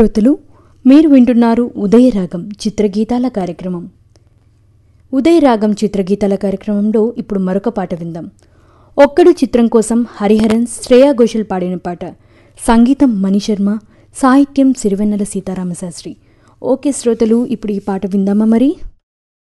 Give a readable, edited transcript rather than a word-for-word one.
శ్రోతలు మీరు వింటున్నారు ఉదయరాగం చిత్రగీతాల కార్యక్రమం. ఉదయరాగం చిత్రగీతాల కార్యక్రమంలో ఇప్పుడు మరొక పాట విందాం. ఒక్కడు చిత్రం కోసం హరిహరన్, శ్రేయా ఘోషల్ పాడిన పాట. సంగీతం మణిశర్మ, సాహిత్యం సిరివెన్నెల సీతారామశాస్త్రి. ఓకే శ్రోతలు, ఇప్పుడు ఈ పాట విందామా మరి.